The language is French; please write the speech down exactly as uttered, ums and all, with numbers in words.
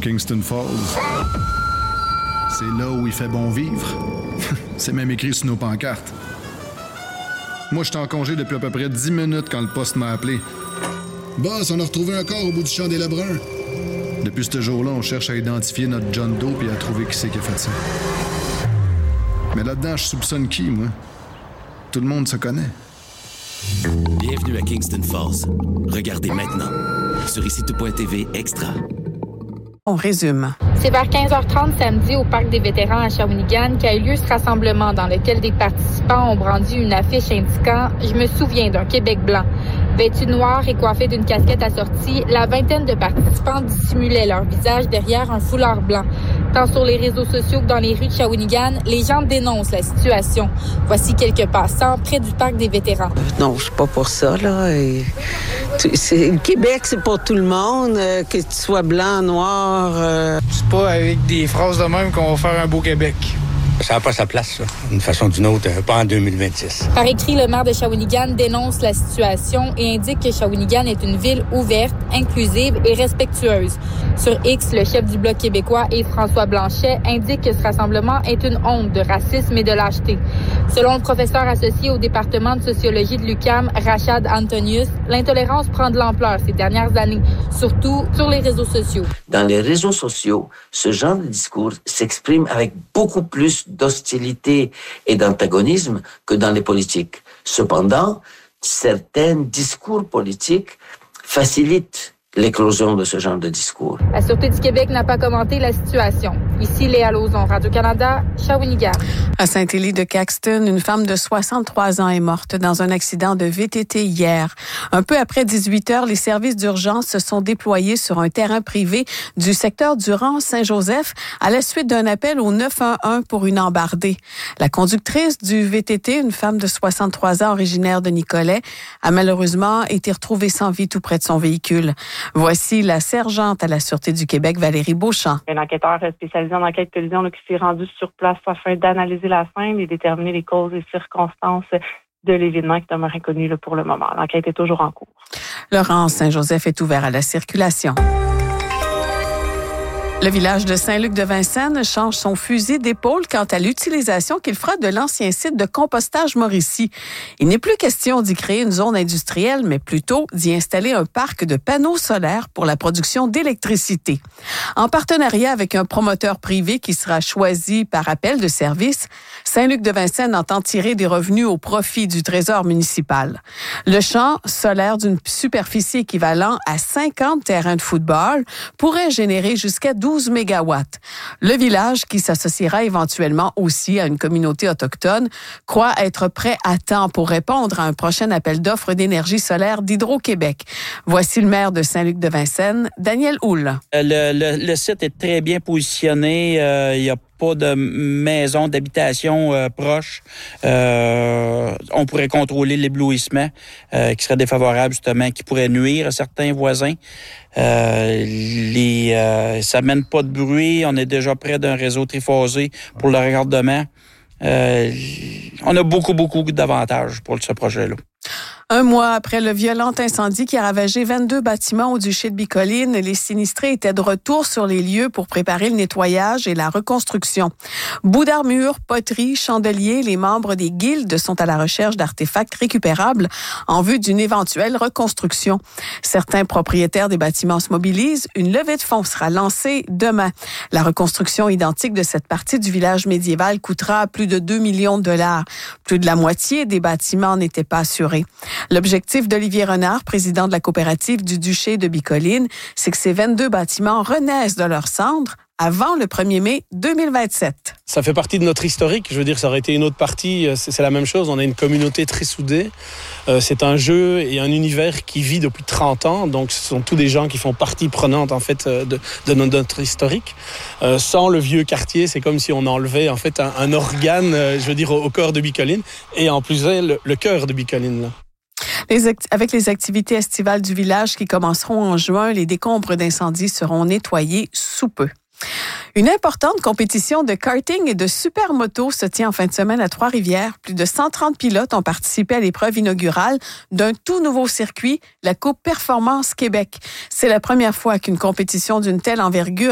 Kingston Falls. C'est là où il fait bon vivre. C'est même écrit sur nos pancartes. Moi, j'étais en congé depuis à peu près dix minutes quand le poste m'a appelé. Boss, on a retrouvé un corps au bout du champ des Lebrun. Depuis ce jour-là, on cherche à identifier notre John Doe et à trouver qui c'est qui a fait ça. Mais là-dedans, je soupçonne qui, moi? Tout le monde se connaît. Bienvenue à Kingston Falls. Regardez maintenant sur ici tout point t v Extra. On résume. C'est vers quinze heures trente samedi au Parc des vétérans à Shawinigan qu'a eu lieu ce rassemblement dans lequel des participants ont brandi une affiche indiquant « Je me souviens d'un Québec blanc ». Vêtus de noir et coiffés d'une casquette assortie, la vingtaine de participants dissimulaient leur visage derrière un foulard blanc. Tant sur les réseaux sociaux que dans les rues de Shawinigan, les gens dénoncent la situation. Voici quelques passants près du Parc des vétérans. Non, je suis pas pour ça, là. Et... C'est... Le Québec, c'est pour tout le monde, euh, que tu sois blanc, noir. Euh... C'est pas avec des phrases de même qu'on va faire un beau Québec. Ça n'a pas sa place, ça, d'une façon ou d'une autre, pas en deux mille vingt-six. Par écrit, le maire de Shawinigan dénonce la situation et indique que Shawinigan est une ville ouverte, inclusive et respectueuse. Sur X, le chef du Bloc québécois, Yves-François Blanchet, indique que ce rassemblement est une honte de racisme et de lâcheté. Selon le professeur associé au département de sociologie de l'U Q A M, Rachad Antonius, l'intolérance prend de l'ampleur ces dernières années, surtout sur les réseaux sociaux. Dans les réseaux sociaux, ce genre de discours s'exprime avec beaucoup plus d'hostilité et d'antagonisme que dans les politiques. Cependant, certains discours politiques facilitent l'éclosion de ce genre de discours. La Sûreté du Québec n'a pas commenté la situation. Ici, Léa Lauzon, Radio-Canada, Shawinigan. À Saint-Élie de Caxton, une femme de soixante-trois ans est morte dans un accident de V T T hier. Un peu après dix-huit heures, les services d'urgence se sont déployés sur un terrain privé du secteur Durand-Saint-Joseph à la suite d'un appel au neuf un un pour une embardée. La conductrice du V T T, une femme de soixante-trois ans originaire de Nicolet, a malheureusement été retrouvée sans vie tout près de son véhicule. Voici la sergente à la Sûreté du Québec, Valérie Beauchamp. Un enquêteur spécialisé en enquête collision là, qui s'est rendu sur place afin d'analyser la scène et déterminer les causes et circonstances de l'événement qui demeure inconnu là, pour le moment. L'enquête est toujours en cours. Laurent Saint-Joseph est ouvert à la circulation. Le village de Saint-Luc-de-Vincennes change son fusil d'épaule quant à l'utilisation qu'il fera de l'ancien site de compostage Mauricie. Il n'est plus question d'y créer une zone industrielle, mais plutôt d'y installer un parc de panneaux solaires pour la production d'électricité. En partenariat avec un promoteur privé qui sera choisi par appel de service, Saint-Luc-de-Vincennes entend tirer des revenus au profit du trésor municipal. Le champ solaire d'une superficie équivalent à cinquante terrains de football pourrait générer jusqu'à douze mégawatts. Le village, qui s'associera éventuellement aussi à une communauté autochtone, croit être prêt à temps pour répondre à un prochain appel d'offres d'énergie solaire d'Hydro-Québec. Voici le maire de Saint-Luc-de-Vincennes, Daniel Houle. Le, le, le site est très bien positionné. Euh, il y a pas de maison d'habitation euh, proche. Euh, on pourrait contrôler l'éblouissement euh, qui serait défavorable, justement, qui pourrait nuire à certains voisins. Euh, les, euh, ça mène pas de bruit. On est déjà près d'un réseau triphasé pour le raccordement. Euh, on a beaucoup, beaucoup d'avantages pour ce projet-là. Un mois après le violent incendie qui a ravagé vingt-deux bâtiments au duché de Bicoline, les sinistrés étaient de retour sur les lieux pour préparer le nettoyage et la reconstruction. Bouts d'armure, poteries, chandeliers, les membres des guildes sont à la recherche d'artefacts récupérables en vue d'une éventuelle reconstruction. Certains propriétaires des bâtiments se mobilisent. Une levée de fonds sera lancée demain. La reconstruction identique de cette partie du village médiéval coûtera plus de deux millions de dollars. Plus de la moitié des bâtiments n'étaient pas assurés. L'objectif d'Olivier Renard, président de la coopérative du duché de Bicoline, c'est que ces vingt-deux bâtiments renaissent de leurs cendres avant le premier mai deux mille vingt-sept. Ça fait partie de notre historique. Je veux dire, ça aurait été une autre partie. C'est, c'est la même chose. On a une communauté très soudée. Euh, c'est un jeu et un univers qui vit depuis trente ans. Donc, ce sont tous des gens qui font partie prenante, en fait, de, de notre historique. Euh, sans le vieux quartier, c'est comme si on enlevait, en fait, un, un organe, euh, je veux dire, au, au cœur de Bicoline. Et en plus, le, le cœur de Bicoline, là. Les act- avec les activités estivales du village qui commenceront en juin, les décombres d'incendie seront nettoyés sous peu. Une importante compétition de karting et de supermoto se tient en fin de semaine à Trois-Rivières. Plus de cent trente pilotes ont participé à l'épreuve inaugurale d'un tout nouveau circuit, la Coupe Performance Québec. C'est la première fois qu'une compétition d'une telle envergure